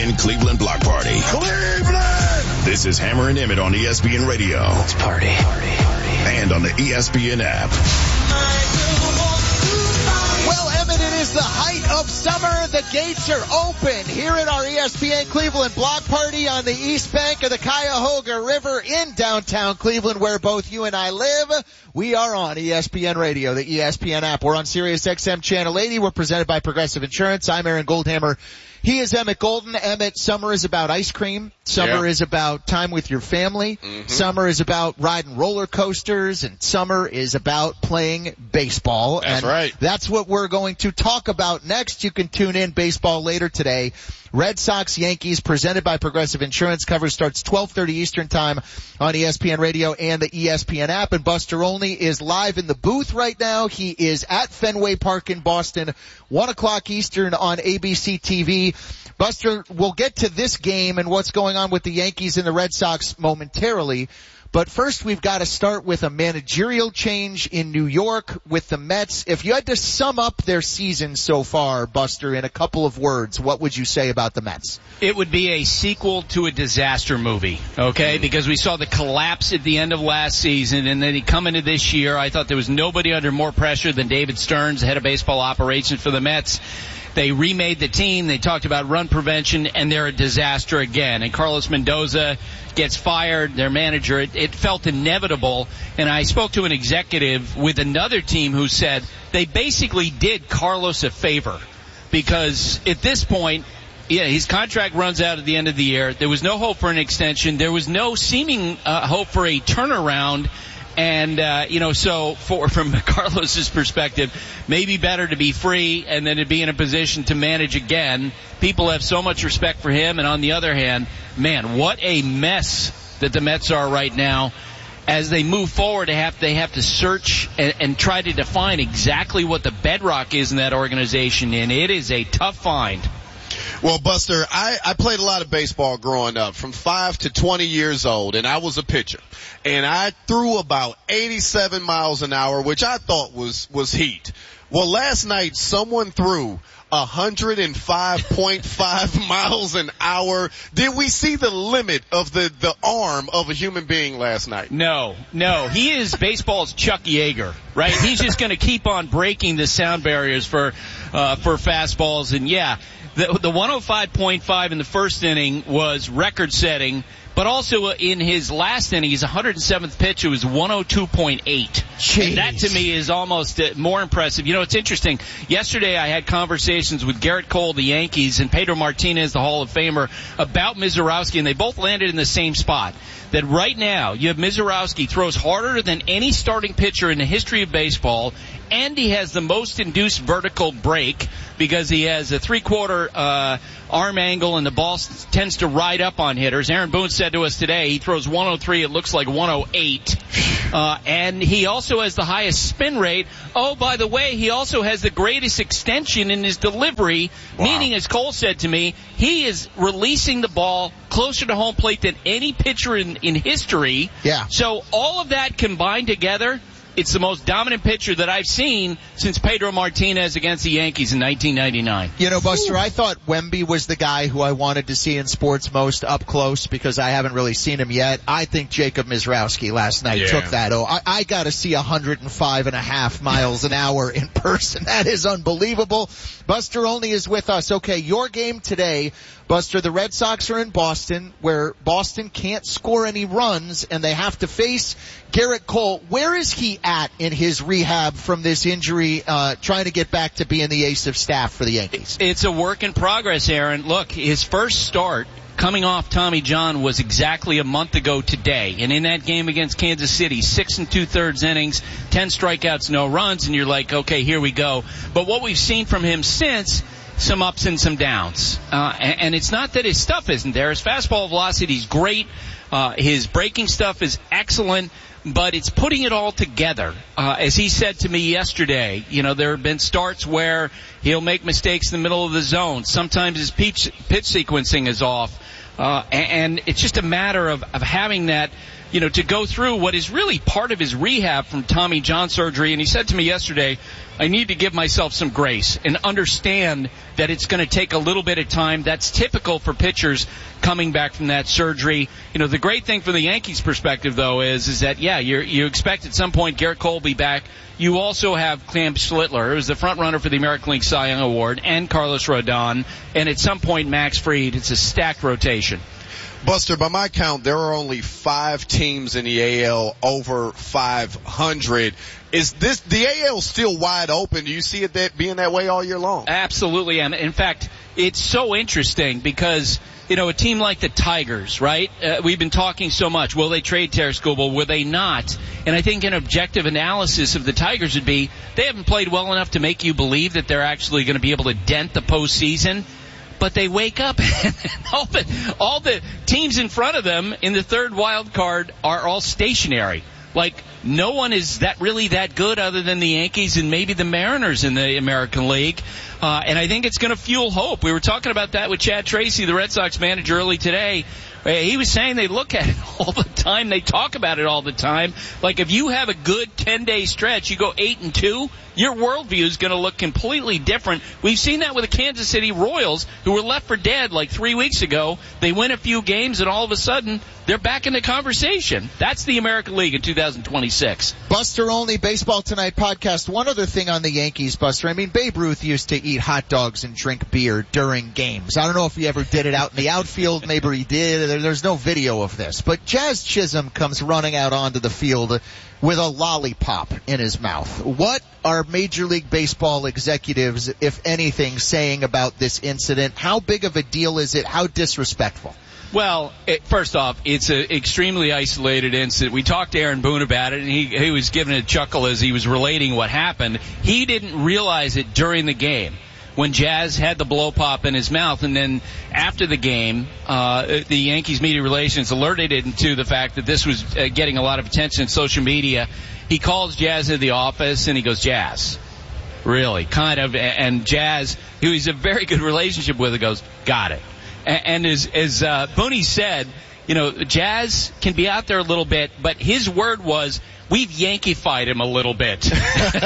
ESPN Cleveland Block Party. Cleveland! This is Hammer and Emmett on ESPN Radio. It's party. And on the ESPN app. Well, Emmett, it is the height of summer. The gates are open here at our ESPN Cleveland Block Party on the east bank of the Cuyahoga River in downtown Cleveland, where both you and I live. We are on ESPN Radio, the ESPN app. We're on Sirius XM Channel 80. We're presented by Progressive Insurance. I'm Aaron Goldhammer. He is Emmett Golden. Emmett, summer is about ice cream. Summer is about time with your family. Mm-hmm. Summer is about riding roller coasters, and summer is about playing baseball. That's right. That's what we're going to talk about next. You can tune in baseball later today. Red Sox Yankees presented by Progressive Insurance. Coverage starts 12:30 Eastern Time on ESPN Radio and the ESPN app. And Buster Olney is live in the booth right now. He is at Fenway Park in Boston, 1 o'clock Eastern on ABC TV. Buster, we'll get to this game and what's going on with the Yankees and the Red Sox momentarily. But first, we've got to start with a managerial change in New York with the Mets. If you had to sum up their season so far, Buster, in a couple of words, what would you say about the Mets? It would be a sequel to a disaster movie, okay? Because we saw the collapse at the end of last season, and then he come into this year. I thought there was nobody under more pressure than David Stearns, head of baseball operations for the Mets. They remade the team. They talked about run prevention, and they're a disaster again. And Carlos Mendoza gets fired, their manager. It felt inevitable. And I spoke to an executive with another team who said they basically did Carlos a favor because at this point, his contract runs out at the end of the year. There was no hope for an extension. There was no seeming hope for a turnaround. And, so from Carlos's perspective, maybe better to be free and then to be in a position to manage again. People have so much respect for him. And on the other hand, man, what a mess that the Mets are right now. As they move forward, they have to search and try to define exactly what the bedrock is in that organization. And it is a tough find. Well, Buster, I played a lot of baseball growing up, from 5 to 20 years old, and I was a pitcher. And I threw about 87 miles an hour, which I thought was heat. Well, last night someone threw 105.5 miles an hour. Did we see the limit of the arm of a human being last night? No. He is baseball's Chuck Yeager, right? He's just going to keep on breaking the sound barriers for fastballs. And yeah, the 105.5 in the first inning was record-setting, but also in his last inning, his 107th pitch, it was 102.8. And that to me is almost more impressive. You know, it's interesting. Yesterday I had conversations with Garrett Cole, the Yankees, and Pedro Martinez, the Hall of Famer, about Mizorowski, and they both landed in the same spot. That right now, you have Mizorowski throws harder than any starting pitcher in the history of baseball, and he has the most induced vertical break because he has a three-quarter arm angle, and the ball tends to ride up on hitters. Aaron Boone said to us today he throws 103, it looks like 108. And he also has the highest spin rate. Oh, by the way, he also has the greatest extension in his delivery, meaning, as Cole said to me, he is releasing the ball closer to home plate than any pitcher in history. Yeah. So all of that combined together, it's the most dominant pitcher that I've seen since Pedro Martinez against the Yankees in 1999. You know, Buster, I thought Wemby was the guy who I wanted to see in sports most up close because I haven't really seen him yet. I think Jacob Mizorowski last night took that. I got to see 105.5 miles an hour in person. That is unbelievable. Buster Olney is with us. Okay, your game today, Buster, the Red Sox are in Boston, where Boston can't score any runs, and they have to face Garrett Cole. Where is he at in his rehab from this injury, trying to get back to being the ace of staff for the Yankees? It's a work in progress, Aaron. Look, his first start coming off Tommy John was exactly a month ago today. And in that game against Kansas City, 6 2/3 innings, 10 strikeouts, no runs, and you're like, okay, here we go. But what we've seen from him since, some ups and some downs. And it's not that his stuff isn't there. His fastball velocity is great. His breaking stuff is excellent. But it's putting it all together. As he said to me yesterday, you know, there have been starts where he'll make mistakes in the middle of the zone. Sometimes his pitch sequencing is off. And it's just a matter of having that to go through what is really part of his rehab from Tommy John surgery. And he said to me yesterday, I need to give myself some grace and understand that it's going to take a little bit of time. That's typical for pitchers coming back from that surgery. The great thing from the Yankees' perspective, though, is that, you expect at some point Garrett Cole will be back. You also have Cam Schlittler, who's the front runner for the American League Cy Young Award, and Carlos Rodon, and at some point Max Fried. It's a stacked rotation. Buster, by my count, there are only 5 teams in the AL over 500. Is the AL still wide open? Do you see it being that way all year long? Absolutely. In fact, it's so interesting because, a team like the Tigers, right? We've been talking so much. Will they trade Terry Skubal? Will they not? And I think an objective analysis of the Tigers would be they haven't played well enough to make you believe that they're actually going to be able to dent the postseason. But they wake up and all the teams in front of them in the third wild card are all stationary. Like, no one is really that good other than the Yankees and maybe the Mariners in the American League. And I think it's going to fuel hope. We were talking about that with Chad Tracy, the Red Sox manager, early today. He was saying they look at it all the time. They talk about it all the time. Like, if you have a good 10-day stretch, you go 8-2, your worldview is going to look completely different. We've seen that with the Kansas City Royals, who were left for dead like 3 weeks ago. They win a few games, and all of a sudden, they're back in the conversation. That's the American League in 2026. Buster Olney, Baseball Tonight podcast. One other thing on the Yankees, Buster. I mean, Babe Ruth used to eat hot dogs and drink beer during games. I don't know if he ever did it out in the outfield. Maybe he did. There's no video of this. But Jazz Chisholm comes running out onto the field with a lollipop in his mouth. What are Major League Baseball executives, if anything, saying about this incident? How big of a deal is it? How disrespectful? Well, first off, it's an extremely isolated incident. We talked to Aaron Boone about it, and he was giving a chuckle as he was relating what happened. He didn't realize it during the game when Jazz had the blow pop in his mouth, and then after the game, the Yankees media relations alerted him to the fact that this was getting a lot of attention in social media. He calls Jazz into the office, and he goes, Jazz, really, kind of, and Jazz, who he's a very good relationship with, goes, got it. And as Booney said, Jazz can be out there a little bit, but his word was, we've Yankeefied him a little bit, which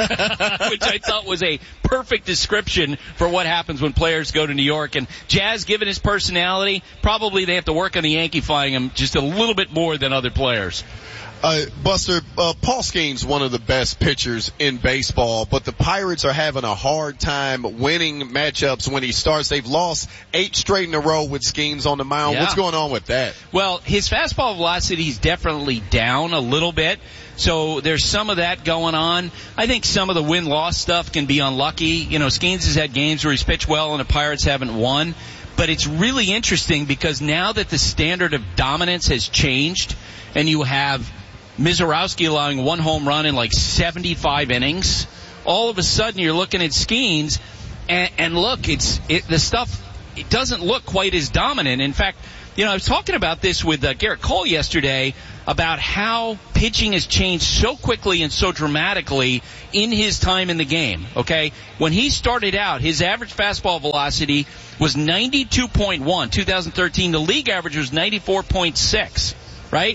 I thought was a perfect description for what happens when players go to New York. And Jazz, given his personality, probably they have to work on the Yankeefying him just a little bit more than other players. Buster, Paul Skeens, one of the best pitchers in baseball, but the Pirates are having a hard time winning matchups when he starts. They've lost 8 straight in a row with Skeens on the mound. Yeah. What's going on with that? Well, his fastball velocity is definitely down a little bit, so there's some of that going on. I think some of the win-loss stuff can be unlucky. Skeens has had games where he's pitched well and the Pirates haven't won. But it's really interesting because now that the standard of dominance has changed and you have Mizorowski allowing 1 home run in like 75 innings, all of a sudden you're looking at Skeens, and look, the stuff, it doesn't look quite as dominant. In fact, I was talking about this with Garrett Cole yesterday about how pitching has changed so quickly and so dramatically in his time in the game, okay? When he started out, his average fastball velocity was 92.1, 2013. The league average was 94.6, right?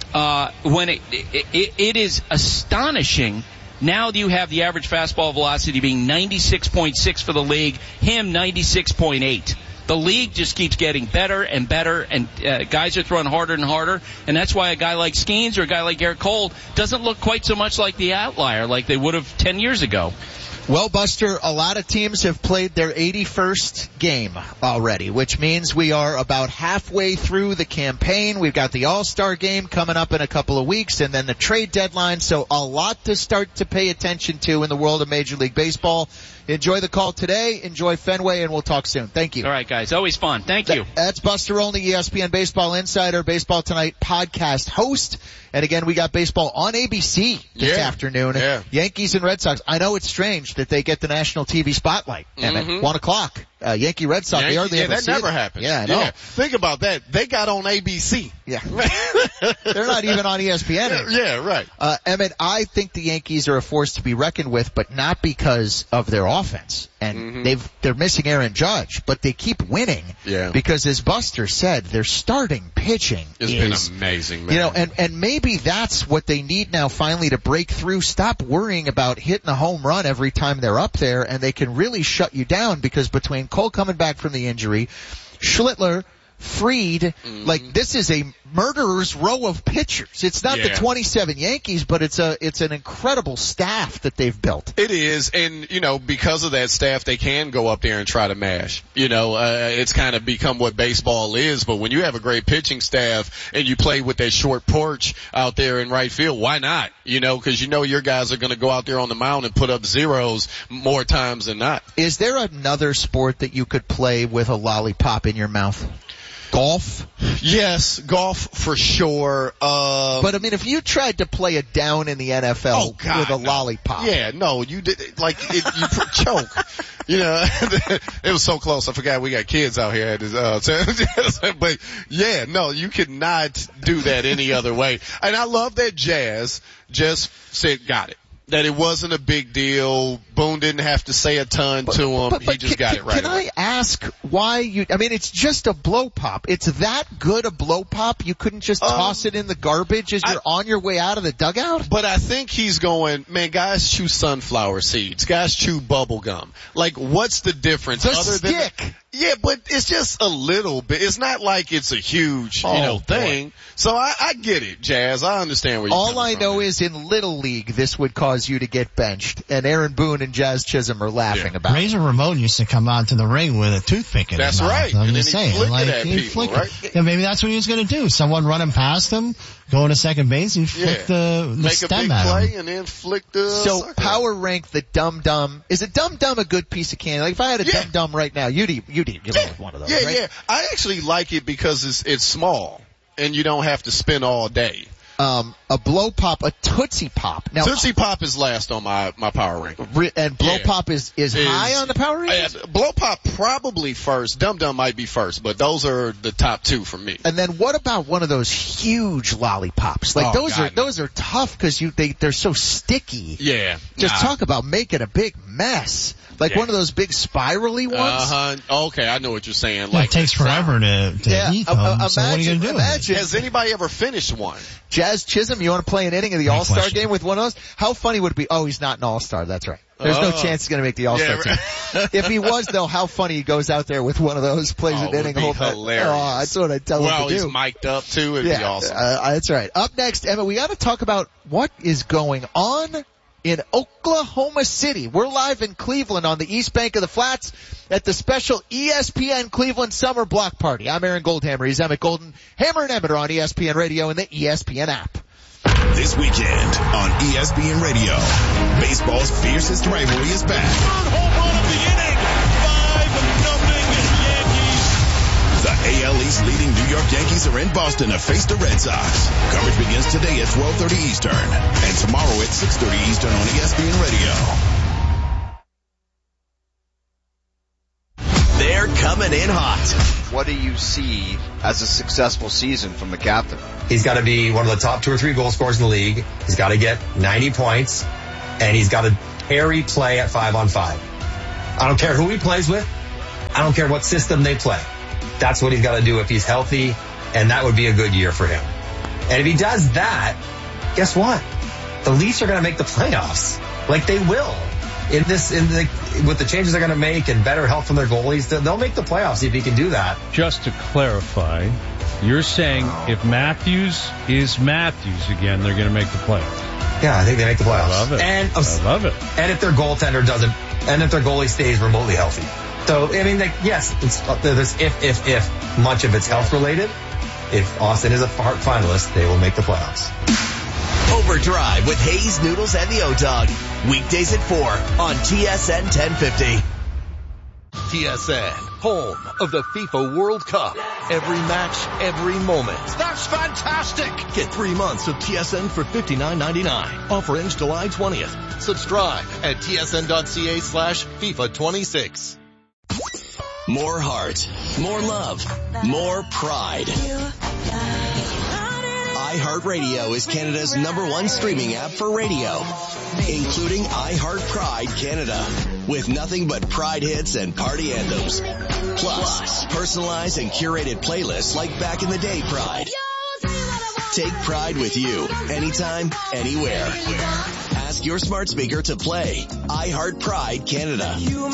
When it is astonishing. Now you have the average fastball velocity being 96.6 for the league, him 96.8. The league just keeps getting better and better, and guys are throwing harder and harder, and that's why a guy like Skeens or a guy like Garrett Cole doesn't look quite so much like the outlier like they would have 10 years ago. Well, Buster, a lot of teams have played their 81st game already, which means we are about halfway through the campaign. We've got the All-Star game coming up in a couple of weeks, and then the trade deadline, so a lot to start to pay attention to in the world of Major League Baseball. Enjoy the call today, enjoy Fenway, and we'll talk soon. Thank you. All right, guys. Always fun. Thank you. That's Buster Olney, ESPN Baseball Insider, Baseball Tonight podcast host. And again, we got baseball on ABC this afternoon. Yeah. Yankees and Red Sox. I know it's strange that they get the national TV spotlight at 1 o'clock. Yankee Red Sox, they hardly ever that see never it. happens. Yeah, I know. Yeah. Think about that. They got on ABC. Yeah. They're not even on ESPN anymore. Yeah, right. Emmett, I think the Yankees are a force to be reckoned with, but not because of their offense. And they're missing Aaron Judge, but they keep winning. Yeah. Because as Buster said, their starting pitching It's been amazing, man. You know, and maybe that's what they need now finally to break through. Stop worrying about hitting a home run every time they're up there, and they can really shut you down because between Cole coming back from the injury, Schlittler, Fried, like this is a murderer's row of pitchers. It's not the 27 Yankees, but it's an incredible staff that they've built. It is, and you know, because of that staff, they can go up there and try to mash. You know, it's kind of become what baseball is. But when you have a great pitching staff and you play with that short porch out there in right field, why not? You know, because you know your guys are going to go out there on the mound and put up zeros more times than not. Is there another sport that you could play with a lollipop in your mouth? Golf? Yes, golf for sure. But I mean, if you tried to play it down in the NFL with a lollipop. Yeah, no, you did, like, you choke. You know, it was so close. I forgot we got kids out here at this, but yeah, no, you could not do that any other way. And I love that Jazz just said, got it. That it wasn't a big deal. Boone didn't have to say a ton to him. But he just got it right. Can I ask why I mean, it's just a blow pop. It's that good a blow pop, you couldn't just toss it in the garbage as you're on your way out of the dugout? But I think he's going, man, guys chew sunflower seeds. Guys chew bubble gum. Like, what's the difference? The stick. Yeah, but it's just a little bit. It's not like it's a huge, thing. So I get it, Jazz. I understand where you're coming from. All I know is in Little League, this would cause you to get benched, and Aaron Boone and Jazz Chisholm are laughing about it. Razor Ramon used to come out to the ring with a toothpick in his mouth. That's right. I'm and just then saying. He'd flick it at people, right? Yeah, maybe that's what he was going to do. Someone running past him, going to second base, and flick the Make stem a big at play him. and then flick the So power rank the Dum Dum. Is a Dum Dum a good piece of candy? Like if I had a Dum Dum right now, you'd eat one of those, right? Yeah. I actually like it because it's small and you don't have to spin all day. A blow pop, a Tootsie Pop. Now, Tootsie Pop is last on my power ranking. And blow pop is high on the power rankings? Blow Pop probably first. Dum Dum might be first, but those are the top two for me. And then what about one of those huge lollipops? Like those are tough because they're so sticky. Yeah. Just talk about making a big mess. Like one of those big spirally ones? Okay, I know what you're saying. Like it takes forever to eat them, so what are you going to do? Has anybody ever finished one? Jazz Chisholm, you want to play an inning of the All-Star game with one of those? How funny would it be? Oh, he's not an All-Star, that's right. There's no chance he's going to make the All-Star team. If he was, though, how funny he goes out there with one of those, plays an inning. It would be hilarious. That's what I tell him to do. Well, he's mic'd up, too. It'd be awesome. That's right. Up next, Emma, we got to talk about what is going on in Oklahoma City. We're live in Cleveland on the East Bank of the Flats at the special ESPN Cleveland Summer Block Party. I'm Aaron Goldhammer. He's Emmett Golden. Hammer and Emmett are on ESPN Radio and the ESPN app. This weekend on ESPN Radio, baseball's fiercest rivalry is back. Third home run of the inning. 5-0 Yankees. The AL East leading New York Yankees are in Boston to face the Red Sox. Coverage begins today at 12:30 Eastern and tomorrow at 6:30 Eastern on ESPN Radio. They're coming in hot. What do you see as a successful season from the captain? He's got to be one of the top 2 or 3 goal scorers in the league. He's got to get 90 points, and he's got to carry play at 5-on-5. I don't care who he plays with. I don't care what system they play. That's what he's got to do if he's healthy, and that would be a good year for him. And if he does that, guess what? The Leafs are going to make the playoffs. Like they will. With the changes they're going to make and better help from their goalies, they'll make the playoffs if he can do that. Just to clarify, you're saying if Matthews is Matthews again, they're going to make the playoffs. Yeah, I think they make the playoffs. I love it. I love it. And if their goaltender doesn't, and if their goalie stays remotely healthy. So, I mean, yes, there's if much of it's health related. If Austin is a finalist, they will make the playoffs. Overdrive with Hayes, Noodles, and the O-Dog. Weekdays at 4 on TSN 1050. TSN, home of the FIFA World Cup. Every match, every moment. That's fantastic. Get 3 months of TSN for $59.99. Offer ends July 20th. Subscribe at tsn.ca/FIFA26. More heart, more love, more pride. iHeartRadio is Canada's #1 streaming app for radio, including iHeart Pride Canada, with nothing but Pride hits and party anthems. Plus, personalized and curated playlists like Back in the Day Pride. Take Pride with you, anytime, anywhere. Ask your smart speaker to play iHeart Pride Canada.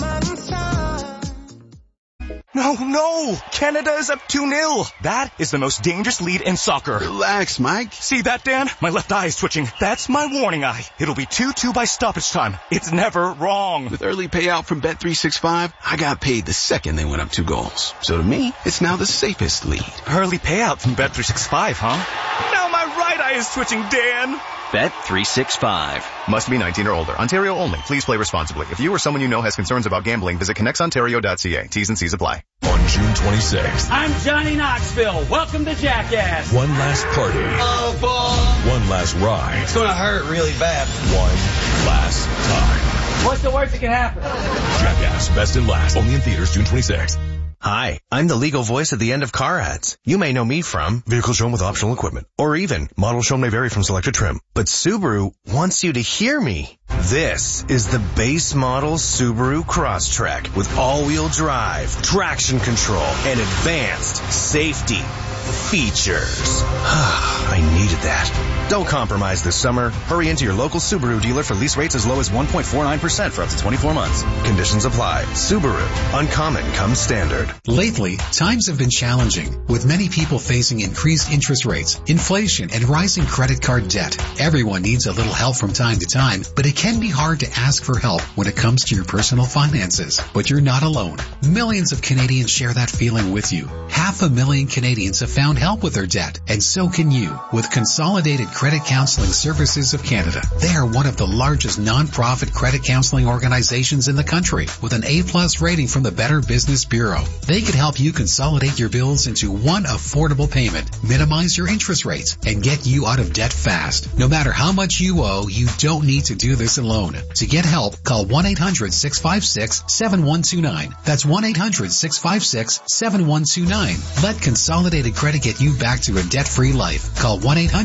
No! Canada is up 2-0. That is the most dangerous lead in soccer. Relax, Mike. See that, Dan? My left eye is twitching. That's my warning eye. It'll be 2-2 by stoppage time. It's never wrong. With early payout from Bet365, I got paid the second they went up 2 goals. So to me, it's now the safest lead. Early payout from Bet365, huh? Now my right eye is twitching, Dan. Bet365. Must be 19 or older. Ontario only. Please play responsibly. If you or someone you know has concerns about gambling, visit connectsontario.ca. T's and C's apply. On June 26th. I'm Johnny Knoxville. Welcome to Jackass. One last party. Oh, boy. One last ride. It's going to hurt really bad. One last time. What's the worst that can happen? Jackass, best and last. Only in theaters June 26th. Hi, I'm the legal voice at the end of car ads. You may know me from vehicle shown with optional equipment, or even model shown may vary from selected trim. But Subaru wants you to hear me. This is the base model Subaru Crosstrek with all-wheel drive, traction control, and advanced safety features. I needed that. Don't compromise this summer. Hurry into your local Subaru dealer for lease rates as low as 1.49% for up to 24 months. Conditions apply. Subaru. Uncommon comes standard. Lately, times have been challenging, with many people facing increased interest rates, inflation, and rising credit card debt. Everyone needs a little help from time to time, but it can be hard to ask for help when it comes to your personal finances. But you're not alone. Millions of Canadians share that feeling with you. 500,000 Canadians have found help with their debt, and so can you with Consolidated Credit Counseling Services of Canada. They are one of the largest non-profit credit counseling organizations in the country with an A+ rating from the Better Business Bureau. They could help you consolidate your bills into one affordable payment, minimize your interest rates, and get you out of debt fast. No matter how much you owe, you don't need to do this alone. To get help, call 1-800-656-7129. That's 1-800-656-7129. Let Consolidated Credit get you back to a debt-free life. Call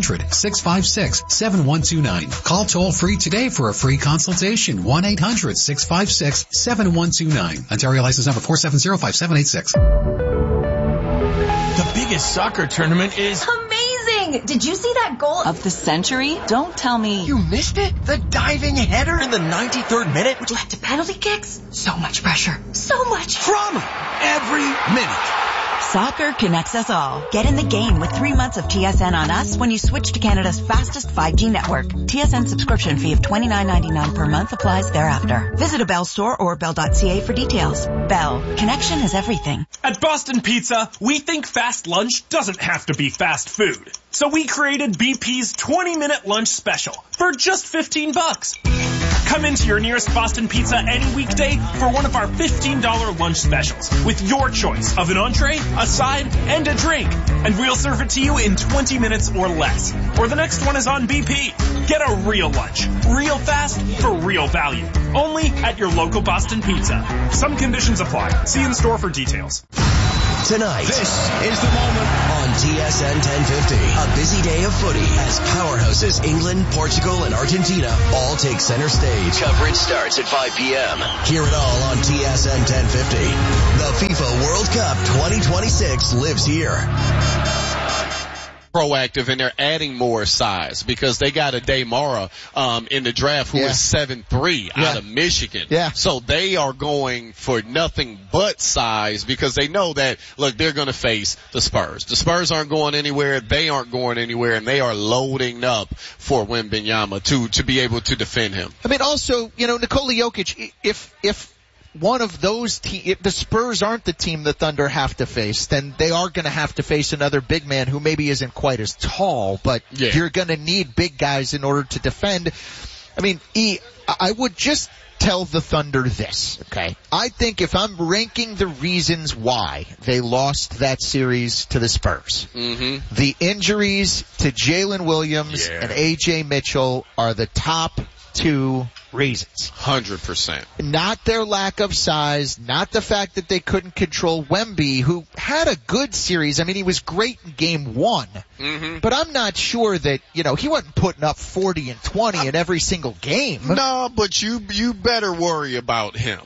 1-800-656-7129. Call toll-free today for a free consultation. 1-800-656-7129. Ontario license number 4705786. The biggest soccer tournament is amazing! Did you see that goal of the century? Don't tell me you missed it. The diving header in the 93rd minute, which led to penalty kicks. So much pressure. So much drama every minute. Soccer connects us all. Get in the game with 3 months of TSN on us when you switch to Canada's fastest 5G network. TSN subscription fee of $29.99 per month applies thereafter. Visit a Bell store or bell.ca for details. Bell. Connection is everything. At Boston Pizza, we think fast lunch doesn't have to be fast food. So we created BP's 20-minute lunch special for just $15. Come into your nearest Boston Pizza any weekday for one of our $15 lunch specials with your choice of an entree, a side, and a drink. And we'll serve it to you in 20 minutes or less. Or the next one is on BP. Get a real lunch, real fast, for real value. Only at your local Boston Pizza. Some conditions apply. See in store for details. Tonight, this is the moment on TSN 1050. A busy day of footy as powerhouses England, Portugal, and Argentina all take center stage. Coverage starts at 5 p.m. Hear it all on TSN 1050. The FIFA World Cup 2026 lives here. Proactive, and they're adding more size because they got a Damara in the draft who is 7'3" out of Michigan. Yeah. So they are going for nothing but size because they know that, look, they're going to face the Spurs. The Spurs aren't going anywhere. They aren't going anywhere, and they are loading up for Wembanyama to be able to defend him. I mean, also, Nikola Jokic, if one of those if the Spurs aren't the team the Thunder have to face, then they are going to have to face another big man who maybe isn't quite as tall, but you're going to need big guys in order to defend. I mean, I would just tell the Thunder this, okay? I think if I'm ranking the reasons why they lost that series to the Spurs, the injuries to Jalen Williams and A.J. Mitchell are the top two reasons. 100%. Not their lack of size, not the fact that they couldn't control Wemby, who had a good series. I mean, he was great in game one, but I'm not sure that, he wasn't putting up 40 and 20 in every single game. No, but you better worry about him.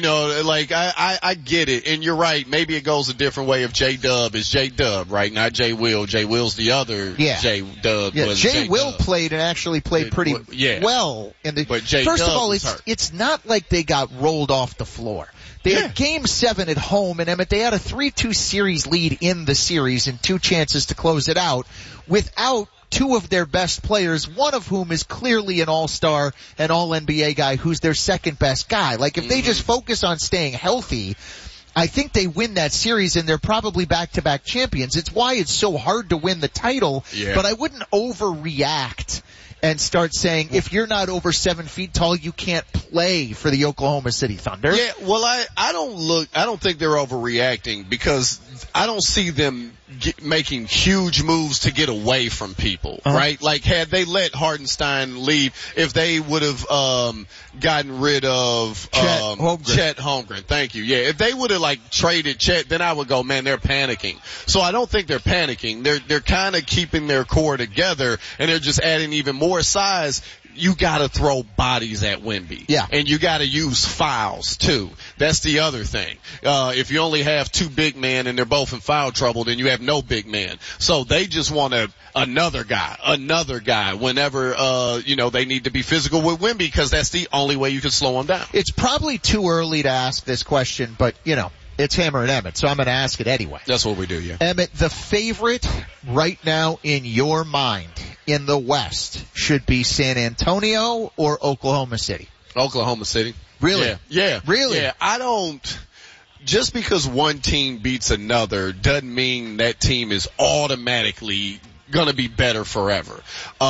I get it, and you're right. Maybe it goes a different way if J-Dub is J-Dub, right? Not J-Will. J-Will's the other J-Dub. Yeah, J-Will played and actually played pretty well. But J-Dub first of all, it's not like they got rolled off the floor. They had Game 7 at home, and Emmett, they had a 3-2 series lead in the series and 2 chances to close it out without 2 of their best players, one of whom is clearly an all-star, an all-NBA guy who's their second best guy. Like, if they just focus on staying healthy, I think they win that series and they're probably back-to-back champions. It's why it's so hard to win the title, but I wouldn't overreact and start saying, if you're not over 7 feet tall, you can't play for the Oklahoma City Thunder. Yeah, well, I don't think they're overreacting because I don't see them making huge moves to get away from people, right? Like, had they let Hartenstein leave, if they would have gotten rid of Chet Holmgren, thank you. Yeah, if they would have traded Chet, then I would go, man, they're panicking. So I don't think they're panicking. They're kind of keeping their core together, and they're just adding even more size. You gotta throw bodies at Wemby. Yeah. And you gotta use fouls too. That's the other thing. If you only have 2 big men and they're both in foul trouble, then you have no big man. So they just want another guy whenever, they need to be physical with Wemby because that's the only way you can slow him down. It's probably too early to ask this question, but it's Hammer and Emmett, so I'm going to ask it anyway. That's what we do, yeah. Emmett, the favorite right now in your mind in the West should be San Antonio or Oklahoma City? Oklahoma City. Really? Yeah. Really? Yeah, just because one team beats another doesn't mean that team is automatically going to be better forever.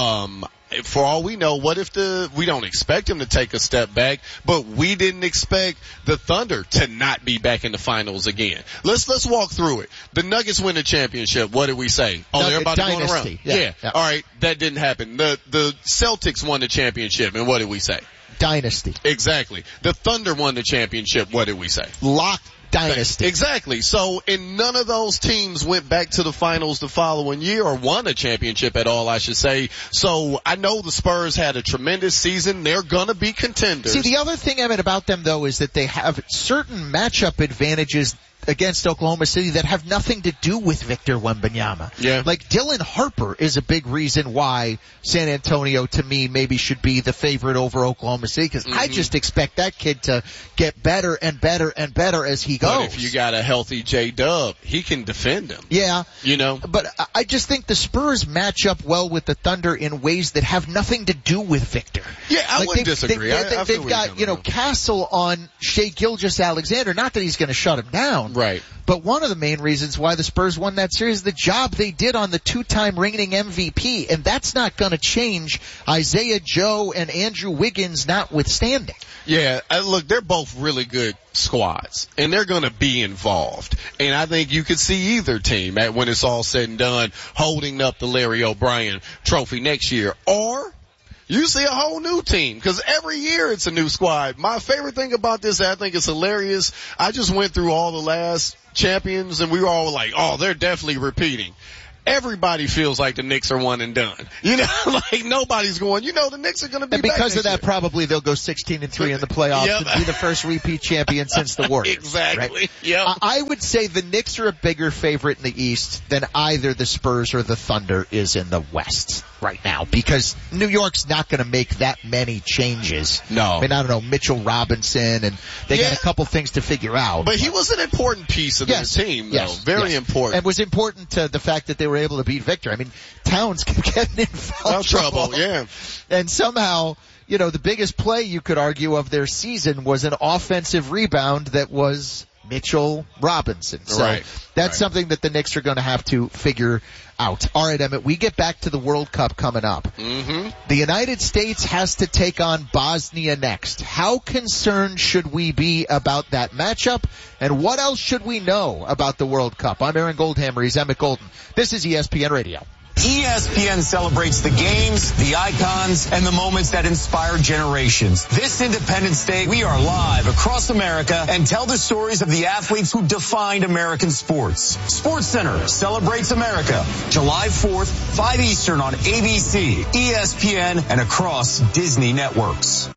For all we know, what if we don't expect him to take a step back, but we didn't expect the Thunder to not be back in the finals again. Let's walk through it. The Nuggets win the championship. What did we say? Oh, they're about to go around. Yeah. All right. That didn't happen. The Celtics won the championship, and what did we say? Dynasty. Exactly. The Thunder won the championship. What did we say? Locked dynasty. Exactly. So, and none of those teams went back to the finals the following year or won a championship at all, I should say. So, I know the Spurs had a tremendous season. They're gonna be contenders. See, the other thing, Emmett, about them though is that they have certain matchup advantages against Oklahoma City that have nothing to do with Victor Wembanyama. Yeah. Like Dylan Harper is a big reason why San Antonio to me maybe should be the favorite over Oklahoma City because I just expect that kid to get better and better and better as he goes. But if you got a healthy J-Dub, he can defend him. Yeah. But I just think the Spurs match up well with the Thunder in ways that have nothing to do with Victor. Yeah, I wouldn't disagree. They've got, Castle on Shai Gilgeous-Alexander. Not that he's going to shut him down. Right. But one of the main reasons why the Spurs won that series is the job they did on the 2-time reigning MVP, and that's not going to change, Isaiah Joe and Andrew Wiggins notwithstanding. Yeah, look, they're both really good squads, and they're going to be involved. And I think you could see either team, when it's all said and done, holding up the Larry O'Brien trophy next year, or you see a whole new team, because every year it's a new squad. My favorite thing about this, I think it's hilarious, I just went through all the last champions, and we were all like, oh, they're definitely repeating. Everybody feels like the Knicks are one and done. Like nobody's going, the Knicks are going to be and because back of that, year. Probably they'll go 16-3 in the playoffs and be the first repeat champion since the Warriors. Exactly. Right? Yep. I would say the Knicks are a bigger favorite in the East than either the Spurs or the Thunder is in the West right now because New York's not going to make that many changes. No. I mean, I don't know, Mitchell Robinson, and they got a couple things to figure out. But he was an important piece of the team, though. Very important. And was important to the fact that they were able to beat Victor. I mean, Towns kept getting in foul trouble. Yeah. And somehow, the biggest play you could argue of their season was an offensive rebound that was Mitchell Robinson. So that's something that the Knicks are going to have to figure out. All right, Emmett, we get back to the World Cup coming up. Mm-hmm. The United States has to take on Bosnia next. How concerned should we be about that matchup? And what else should we know about the World Cup? I'm Aaron Goldhammer. He's Emmett Golden. This is ESPN Radio. ESPN celebrates the games, the icons, and the moments that inspire generations. This Independence Day, we are live across America and tell the stories of the athletes who defined American sports. SportsCenter celebrates America, July 4th, 5 Eastern on ABC, ESPN, and across Disney networks.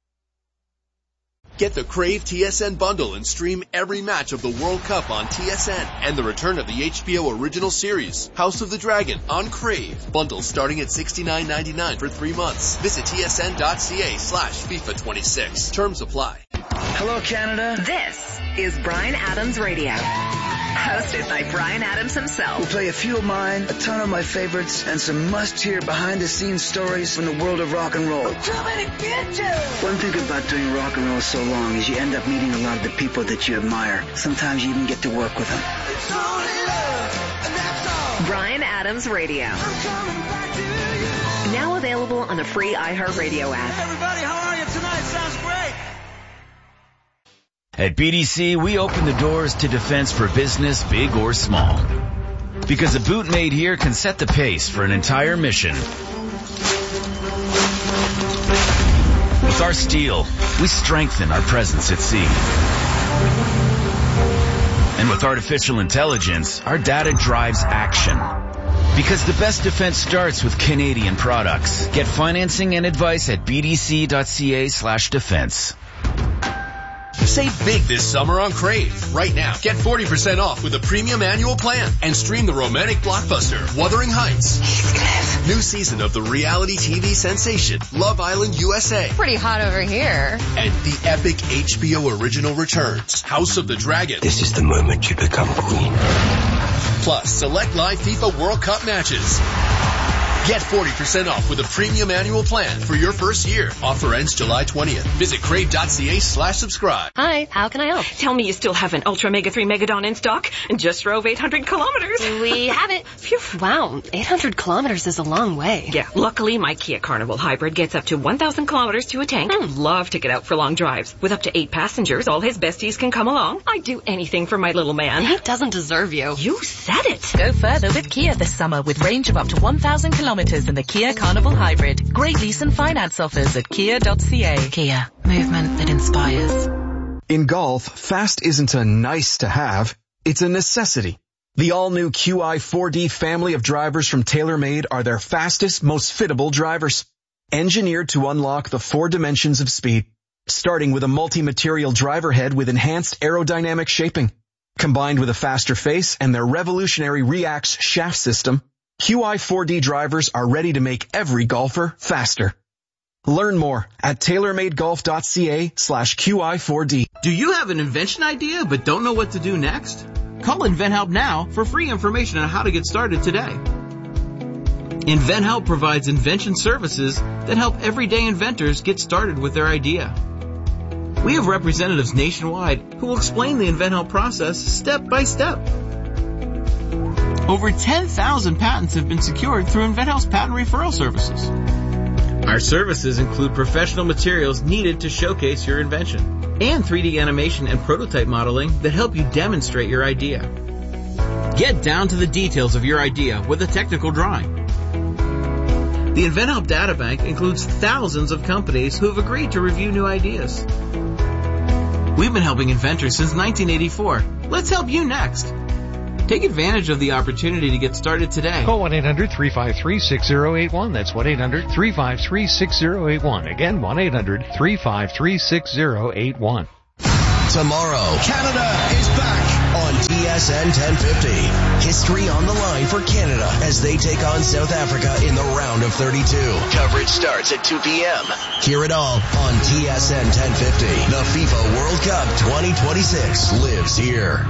Get the Crave TSN bundle and stream every match of the World Cup on TSN and the return of the HBO original series, House of the Dragon, on Crave. Bundle starting at $69.99 for 3 months. Visit tsn.ca/FIFA26. Terms apply. Hello, Canada. This is Bryan Adams Radio. Hosted by Bryan Adams himself. We'll play a few of mine, a ton of my favorites, and some must-hear behind-the-scenes stories from the world of rock and roll. I'm coming to get you! One thing about doing rock and roll so long is you end up meeting a lot of the people that you admire. Sometimes you even get to work with them. It's only love, and that's all. Bryan Adams Radio. I'm coming back to you. Now available on the free iHeartRadio app. Hey everybody, how are you tonight? Sounds great. At BDC, we open the doors to defense for business, big or small. Because a boot made here can set the pace for an entire mission. With our steel, we strengthen our presence at sea. And with artificial intelligence, our data drives action. Because the best defense starts with Canadian products. Get financing and advice at bdc.ca/defense. Save big this summer on Crave. Right now, get 40% off with a premium annual plan and stream the romantic blockbuster Wuthering Heights. New season of the reality TV sensation Love Island USA. Pretty hot over here. And the epic HBO original returns, House of the Dragon. This is the moment you become queen. Plus, select live FIFA World Cup matches. Get 40% off with a premium annual plan for your first year. Offer ends July 20th. Visit crave.ca/subscribe. Hi, how can I help? Tell me you still have an Ultra Mega 3 Megadon in stock and just drove 800 kilometers. We have it. Phew. Wow, 800 kilometers is a long way. Yeah, luckily my Kia Carnival Hybrid gets up to 1,000 kilometers to a tank. Love to get out for long drives. With up to 8 passengers, all his besties can come along. I'd do anything for my little man. He doesn't deserve you. You said it. Go further with Kia this summer with range of up to 1,000 kilometers in the Kia Carnival Hybrid. Great lease and finance offers at kia.ca. Kia, movement that inspires. In golf, fast isn't a nice to have, it's a necessity. The all-new QI4D family of drivers from TaylorMade are their fastest, most fittable drivers. Engineered to unlock the 4 dimensions of speed, starting with a multi-material driver head with enhanced aerodynamic shaping. Combined with a faster face and their revolutionary Reax shaft system, QI4D drivers are ready to make every golfer faster. Learn more at tailormadegolf.ca/QI4D. Do you have an invention idea but don't know what to do next? Call InventHelp now for free information on how to get started today. InventHelp provides invention services that help everyday inventors get started with their idea. We have representatives nationwide who will explain the InventHelp process step by step. Over 10,000 patents have been secured through InventHelp's patent referral services. Our services include professional materials needed to showcase your invention and 3D animation and prototype modeling that help you demonstrate your idea. Get down to the details of your idea with a technical drawing. The InventHelp Databank includes thousands of companies who have agreed to review new ideas. We've been helping inventors since 1984. Let's help you next. Take advantage of the opportunity to get started today. Call 1-800-353-6081. That's 1-800-353-6081. Again, 1-800-353-6081. Tomorrow, Canada is back on TSN 1050. History on the line for Canada as they take on South Africa in the round of 32. Coverage starts at 2 p.m. Hear it all on TSN 1050. The FIFA World Cup 2026 lives here.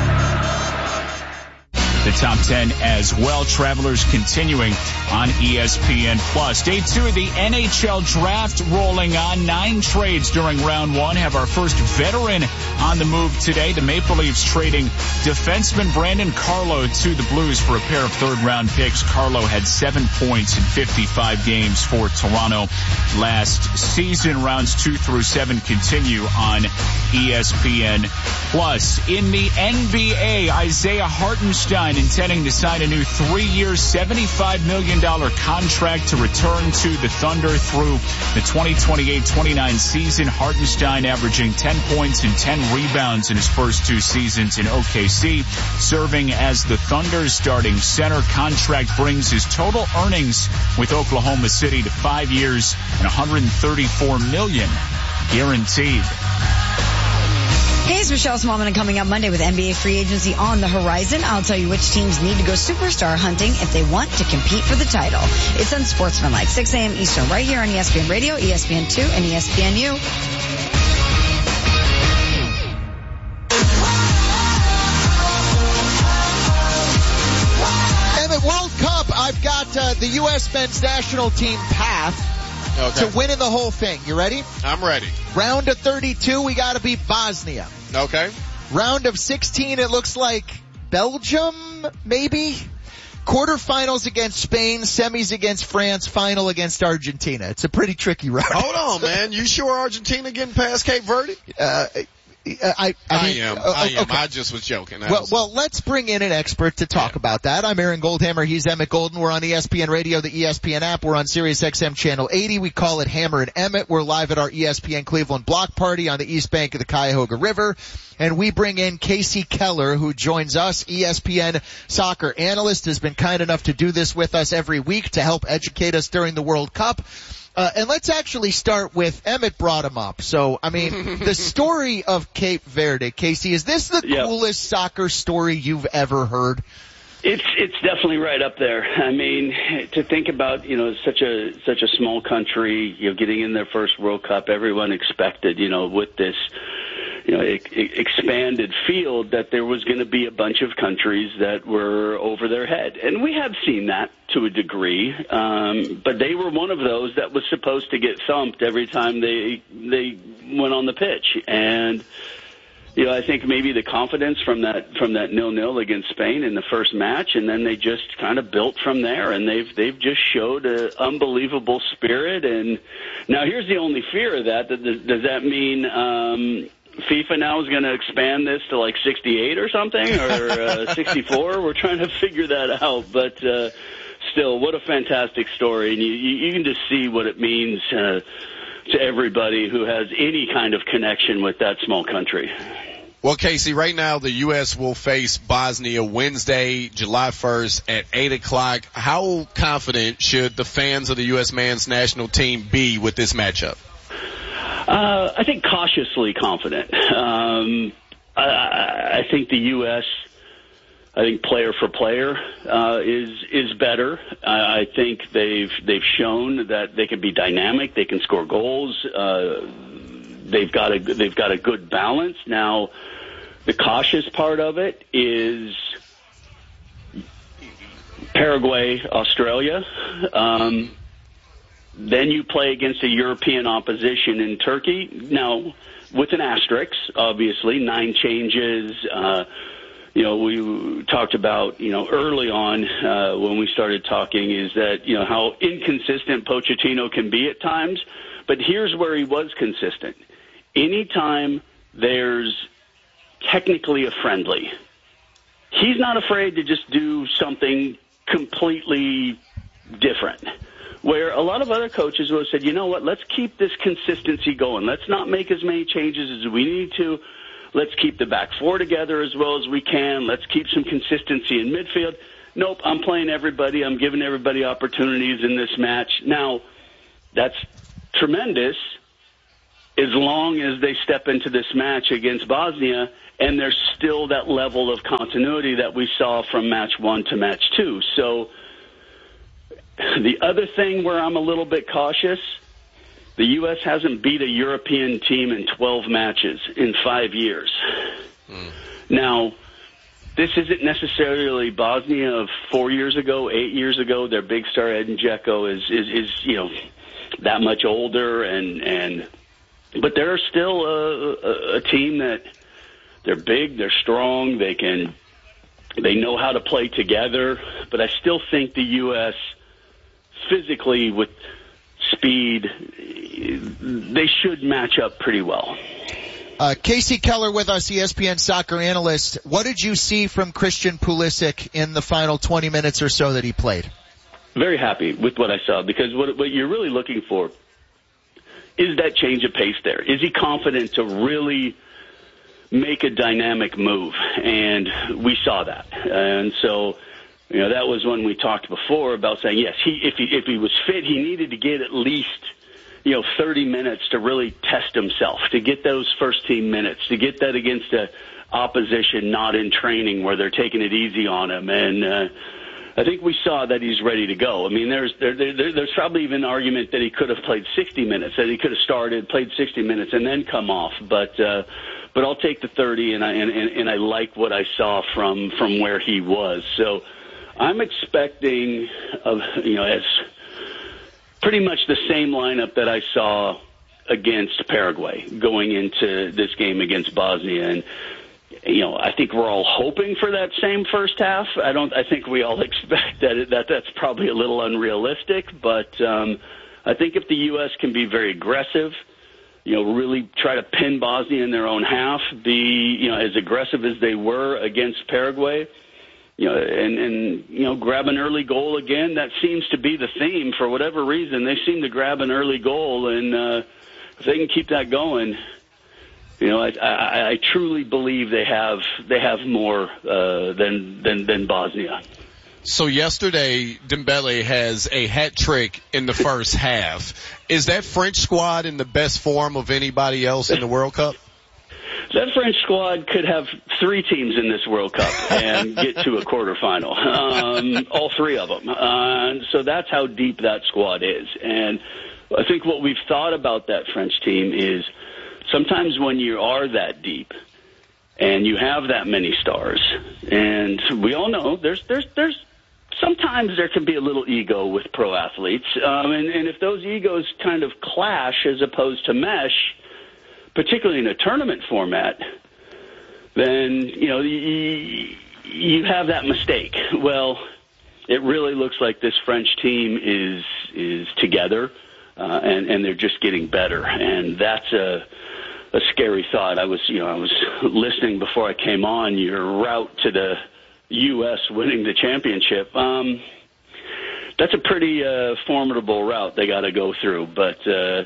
The top 10 as well. Travelers continuing on ESPN+. Day 2 of the NHL draft rolling on. 9 trades during round 1. Have our first veteran on the move today. The Maple Leafs trading defenseman Brandon Carlo to the Blues for a pair of third-round picks. Carlo had 7 points in 55 games for Toronto last season. Rounds 2 through 7 continue on ESPN+. In the NBA, Isaiah Hartenstein Hartenstein intending to sign a new 3-year, $75 million contract to return to the Thunder through the 2028-29 season. Hartenstein averaging 10 points and 10 rebounds in his first 2 seasons in OKC, serving as the Thunder's starting center. Contract brings his total earnings with Oklahoma City to 5 years and $134 million guaranteed. Hey, it's Michelle Smallman, and coming up Monday with NBA free agency on the horizon, I'll tell you which teams need to go superstar hunting if they want to compete for the title. It's Unsportsmanlike, 6 a.m. Eastern, right here on ESPN Radio, ESPN2, and ESPNU. And at World Cup, I've got the U.S. men's national team path. Okay. To win in the whole thing. You ready? I'm ready. Round of 32, we got to beat Bosnia. Okay. Round of 16, it looks like Belgium, maybe? Quarterfinals against Spain, semis against France, final against Argentina. It's a pretty tricky round. Hold on, man. You sure Argentina getting past Cape Verde? I am. Okay. I just was joking. Well, let's bring in an expert to talk about that. I'm Aaron Goldhammer. He's Emmett Golden. We're on ESPN Radio, the ESPN app. We're on Sirius XM Channel 80. We call it Hammer and Emmett. We're live at our ESPN Cleveland block party on the east bank of the Cuyahoga River. And we bring in Casey Keller, who joins us, ESPN soccer analyst, has been kind enough to do this with us every week to help educate us during the World Cup. And let's actually start with, Emmett brought him up. So, I mean, the story of Cape Verde, Casey, is this the coolest soccer story you've ever heard? It's definitely right up there. I mean, to think about, such a small country, getting in their first World Cup, everyone expected, with this, expanded field that there was going to be a bunch of countries that were over their head. And we have seen that to a degree. But they were one of those that was supposed to get thumped every time they went on the pitch. And, I think maybe the confidence from that 0-0 against Spain in the first match, and then they just kind of built from there, and they've just showed an unbelievable spirit. And now here's the only fear of that. Does that mean FIFA now is going to expand this to like 68 or something, or 64? We're trying to figure that out. But still, what a fantastic story. And you can just see what it means to everybody who has any kind of connection with that small country. Well, Casey, right now the U.S. will face Bosnia Wednesday, July 1st at 8 o'clock. How confident should the fans of the U.S. men's national team be with this matchup? I think cautiously confident. I think the U.S., player for player, is better. I think they've shown that they can be dynamic. They can score goals. They've got a good balance. Now, the cautious part of it is Paraguay, Australia. Then you play against a European opposition in Turkey. Now, with an asterisk, obviously, 9 changes. We talked about, early on when we started talking is that, how inconsistent Pochettino can be at times. But here's where he was consistent. Anytime there's technically a friendly, he's not afraid to just do something completely different. Where a lot of other coaches would have said, you know what, let's keep this consistency going. Let's not make as many changes as we need to. Let's keep the back four together as well as we can. Let's keep some consistency in midfield. Nope, I'm playing everybody. I'm giving everybody opportunities in this match. Now, that's tremendous as long as they step into this match against Bosnia and there's still that level of continuity that we saw from match 1 to match 2. So the other thing where I'm a little bit cautious, the U.S. hasn't beat a European team in 12 matches in 5 years. Now, this isn't necessarily Bosnia of 4 years ago, 8 years ago. Their big star, Edin Dzeko, is that much older, but they're still a team that they're big, they're strong, they know how to play together. But I still think the U.S. physically with speed, they should match up pretty well. Casey Keller with us, ESPN soccer analyst. What did you see from Christian Pulisic in the final 20 minutes or so that he played? Very happy with what I saw, because what you're really looking for is that change of pace there. Is he confident to really make a dynamic move? And we saw that. And so, that was when we talked before about saying, yes, if he was fit, he needed to get at least 30 minutes to really test himself, to get those first team minutes, to get that against a opposition not in training where they're taking it easy on him. And I think we saw that he's ready to go. I mean, there's probably even an argument that he could have played 60 minutes, that he could have started, played 60 minutes, and then come off. But I'll take the 30, and I like what I saw from where he was. So I'm expecting, as pretty much the same lineup that I saw against Paraguay going into this game against Bosnia. And, I think we're all hoping for that same first half. I think we all expect that's probably a little unrealistic, but I think if the U.S. can be very aggressive, really try to pin Bosnia in their own half, be, as aggressive as they were against Paraguay, and grab an early goal again. That seems to be the theme for whatever reason. They seem to grab an early goal, and if they can keep that going, I truly believe they have more than Bosnia. So yesterday, Dembele has a hat trick in the first half. Is that French squad in the best form of anybody else in the World Cup? That French squad could have 3 teams in this World Cup and get to a quarterfinal, all 3 of them. So that's how deep that squad is. And I think what we've thought about that French team is sometimes when you are that deep and you have that many stars, and we all know there's sometimes there can be a little ego with pro athletes, and if those egos kind of clash as opposed to mesh, particularly in a tournament format, then, you have that mistake. Well, it really looks like this French team is together, and they're just getting better. And that's a scary thought. I was listening before I came on, your route to the U.S. winning the championship. That's a pretty formidable route they got to go through, but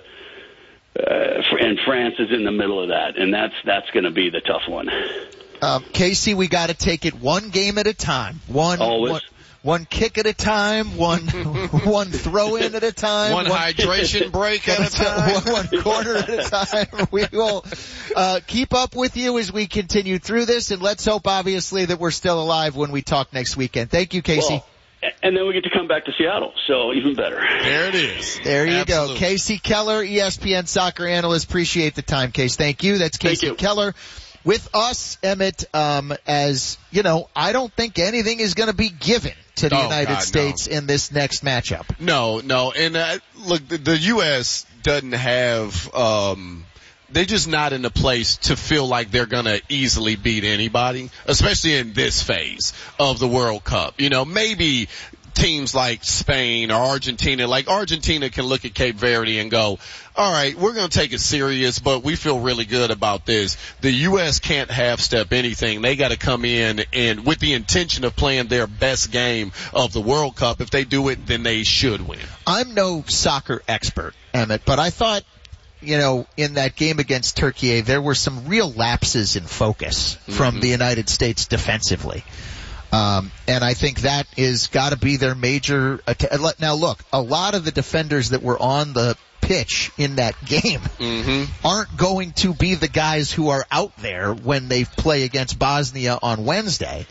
and France is in the middle of that, and that's going to be the tough one. Casey, we got to take it one game at a time. One kick at a time, one throw in at a time, one hydration break at a time, one quarter at a time. We will keep up with you as we continue through this, and let's hope, obviously, that we're still alive when we talk next weekend. Thank you, Casey. Well, and then we get to come back to Seattle, so even better. There it is. There you go. Casey Keller, ESPN soccer analyst. Appreciate the time, Case. Thank you. That's Casey Keller with us, Emmett. As you know, I don't think anything is going to be given to the United States in this next matchup. No. And look, the U.S. doesn't have they're just not in a place to feel like they're going to easily beat anybody, especially in this phase of the World Cup. Maybe teams like Spain or Argentina, like Argentina can look at Cape Verde and go, all right, we're going to take it serious, but we feel really good about this. The U.S. can't half-step anything. They got to come in and with the intention of playing their best game of the World Cup. If they do it, then they should win. I'm no soccer expert, Emmett, but I thought, in that game against Turkey, there were some real lapses in focus from the United States defensively. And I think that is got to be their major now look, a lot of the defenders that were on the pitch in that game aren't going to be the guys who are out there when they play against Bosnia on Wednesday.